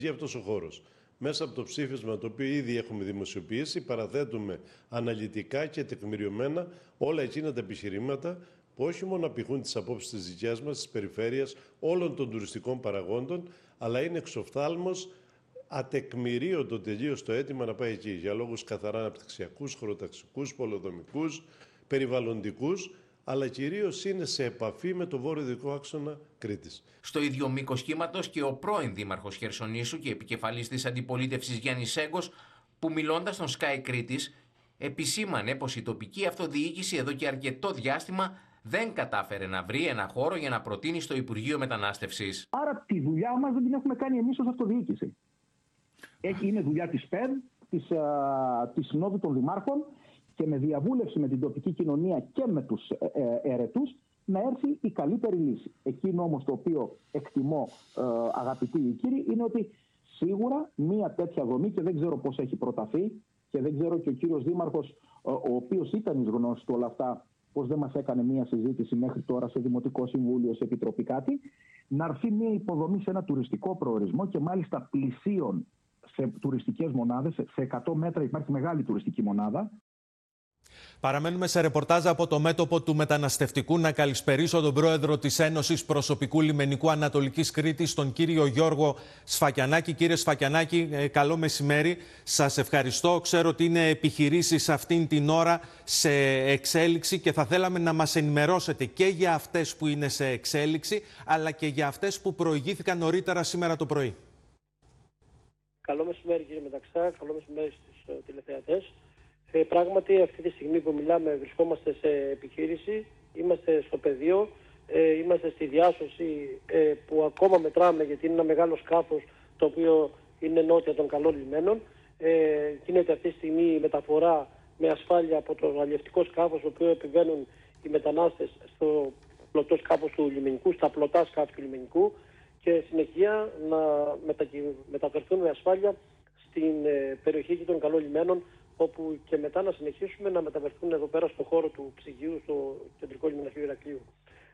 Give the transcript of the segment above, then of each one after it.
Αυτός ο χώρος. Μέσα από το ψήφισμα το οποίο ήδη έχουμε δημοσιοποιήσει, παραθέτουμε αναλυτικά και τεκμηριωμένα όλα εκείνα τα επιχειρήματα που όχι μόνο απηχούν τις απόψεις της δικιάς μας, της περιφέρειας, όλων των τουριστικών παραγόντων, αλλά είναι εξοφθάλμος ατεκμηρίωτο τελείως το αίτημα να πάει εκεί, για λόγους καθαρά αναπτυξιακούς, χωροταξικούς, πολεοδομικούς, περιβαλλοντικούς, αλλά κυρίως είναι σε επαφή με το βόρειο-δυτικό άξονα Κρήτης. Στο ίδιο μήκος κύματος και ο πρώην δήμαρχος Χερσονήσου και επικεφαλής της αντιπολίτευσης Γιάννης Σέγκος, που μιλώντας στον Sky Κρήτης, επισήμανε πως η τοπική αυτοδιοίκηση εδώ και αρκετό διάστημα δεν κατάφερε να βρει ένα χώρο για να προτείνει στο Υπουργείο Μετανάστευσης. Άρα τη δουλειά μας δεν την έχουμε κάνει εμείς ως αυτοδιοίκηση. Είναι δουλειά της ΠΕΔ, της Συνόδου των Δημάρχων, και με διαβούλευση με την τοπική κοινωνία και με τους ερετούς να έρθει η καλύτερη λύση. Εκείνο όμως το οποίο εκτιμώ, αγαπητοί κύριοι, είναι ότι σίγουρα μία τέτοια δομή, και δεν ξέρω πώς έχει προταθεί και δεν ξέρω και ο κύριος Δήμαρχος, ο οποίος ήταν εις γνώση του όλα αυτά, πώς δεν μας έκανε μία συζήτηση μέχρι τώρα σε Δημοτικό Συμβούλιο, σε Επιτροπή κάτι, να έρθει μία υποδομή σε ένα τουριστικό προορισμό και μάλιστα πλησίων σε τουριστικές μονάδες. Σε 100 μέτρα υπάρχει μεγάλη τουριστική μονάδα. Παραμένουμε σε ρεπορτάζ από το μέτωπο του μεταναστευτικού. Να καλησπερίσω τον πρόεδρο της Ένωσης Προσωπικού Λιμενικού Ανατολικής Κρήτης, τον κύριο Γιώργο Σφακιανάκη. Κύριε Σφακιανάκη, καλό μεσημέρι. Σας ευχαριστώ. Ξέρω ότι είναι επιχειρήσεις αυτήν την ώρα σε εξέλιξη και θα θέλαμε να μας ενημερώσετε και για αυτές που είναι σε εξέλιξη, αλλά και για αυτές που προηγήθηκαν νωρίτερα σήμερα το πρωί. Καλό μεσημέρι, κύριε Μεταξά. Καλό μεσημέρι στους τηλεθεατές. Πράγματι, αυτή τη στιγμή που μιλάμε βρισκόμαστε σε επιχείρηση, είμαστε στο πεδίο, είμαστε στη διάσωση που ακόμα μετράμε, γιατί είναι ένα μεγάλο σκάφος το οποίο είναι νότια των καλών λιμένων. Γίνεται αυτή τη στιγμή η μεταφορά με ασφάλεια από το αλλιευτικό σκάφος, το οποίο επιβαίνουν οι μετανάστες στο πλωτό σκάφος του λιμενικού, στα πλωτά σκάφη του λιμενικού, και συνεχεία να μεταφερθούν με ασφάλεια στην περιοχή των καλών λιμένων, όπου και μετά να συνεχίσουμε να μεταβερθούν εδώ πέρα στο χώρο του ψυγείου, στο κεντρικό λιμεναρχείο Ηρακλείου.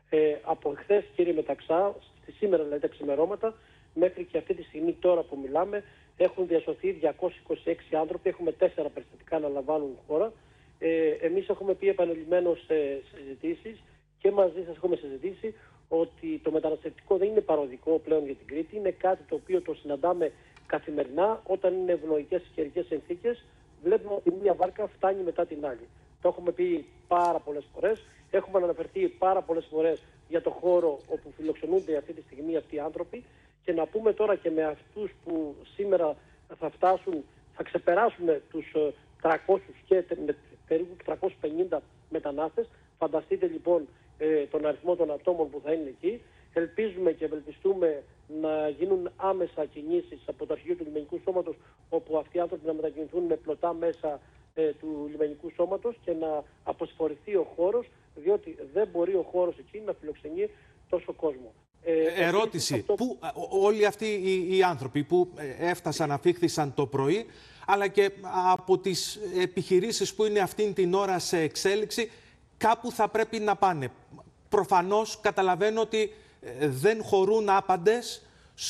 Από χθες, κύριε Μεταξά, στη σήμερα δηλαδή τα ξημερώματα, μέχρι και αυτή τη στιγμή τώρα που μιλάμε, έχουν διασωθεί 226 άνθρωποι, έχουμε 4 περιστατικά να λαμβάνουν χώρα. Εμείς έχουμε πει επανειλημμένως σε συζητήσεις και μαζί σας έχουμε συζητήσει ότι το μεταναστευτικό δεν είναι παροδικό πλέον για την Κρήτη, είναι κάτι το οποίο το συναντάμε καθημερινά όταν είναι ευνοϊκές καιρικές συνθήκες. Βλέπουμε ότι μία βάρκα φτάνει μετά την άλλη. Το έχουμε πει πάρα πολλές φορές. Έχουμε αναφερθεί πάρα πολλές φορές για το χώρο όπου φιλοξενούνται αυτή τη στιγμή αυτοί οι άνθρωποι. Και να πούμε τώρα και με αυτούς που σήμερα θα φτάσουν, θα ξεπεράσουμε τους 300 και με περίπου 350 μετανάστες. Φανταστείτε λοιπόν τον αριθμό των ατόμων που θα είναι εκεί. Ελπίζουμε και ευελπιστούμε να γίνουν άμεσα κινήσεις από το αρχηγείο του Λιμενικού Σώματος, όπου αυτοί οι άνθρωποι να μετακινηθούν με πλωτά μέσα του Λιμενικού Σώματος και να αποσφορηθεί ο χώρος, διότι δεν μπορεί ο χώρος εκεί να φιλοξενεί τόσο κόσμο. Ερώτηση. Πού, όλοι αυτοί οι άνθρωποι που έφτασαν, αφήχθησαν το πρωί, αλλά και από τις επιχειρήσεις που είναι αυτήν την ώρα σε εξέλιξη, κάπου θα πρέπει να πάνε. Προφανώς καταλαβαίνω ότι δεν χωρούν άπαντες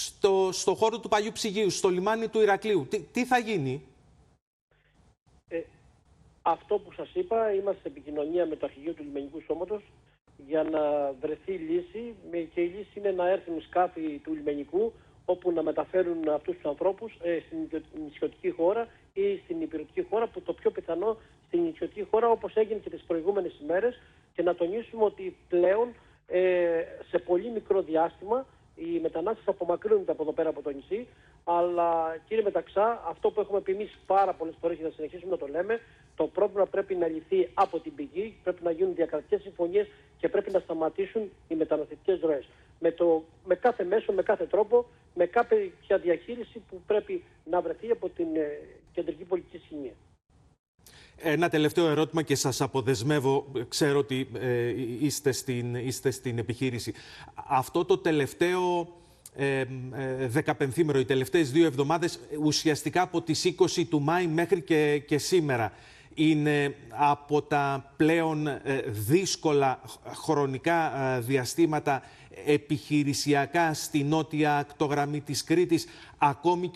στο χώρο του παλιού ψυγείου, στο λιμάνι του Ηρακλείου. Τι θα γίνει? Αυτό που σας είπα, είμαστε σε επικοινωνία με το αρχηγείο του Λιμενικού Σώματος για να βρεθεί λύση, και η λύση είναι να έρθουν σκάφη του λιμενικού όπου να μεταφέρουν αυτούς τους ανθρώπους στην νησιωτική χώρα ή στην υπηρετική χώρα, που το πιο πιθανό στην νησιωτική χώρα, όπως έγινε και τις προηγούμενες ημέρες, και να τονίσουμε ότι πλέον σε πολύ μικρό διάστημα οι μετανάστες απομακρύνονται από εδώ πέρα από το νησί. Αλλά κύριε Μεταξά, αυτό που έχουμε πει εμείς πάρα πολλές φορές και θα συνεχίσουμε να το λέμε, το πρόβλημα πρέπει να λυθεί από την πηγή, πρέπει να γίνουν διακρατικές συμφωνίες και πρέπει να σταματήσουν οι μεταναστευτικές ροές. Με κάθε μέσο, με κάθε τρόπο, με κάποια διαχείριση που πρέπει να βρεθεί από την κεντρική πολιτική σκηνή. Ένα τελευταίο ερώτημα και σας αποδεσμεύω, ξέρω ότι είστε στην επιχείρηση. Αυτό το τελευταίο 15ήμερο, οι τελευταίες 2 εβδομάδες, ουσιαστικά από τις 20 του Μάη μέχρι και σήμερα, είναι από τα πλέον δύσκολα χρονικά διαστήματα επιχειρησιακά στη νότια ακτογραμμή της Κρήτης, ακόμη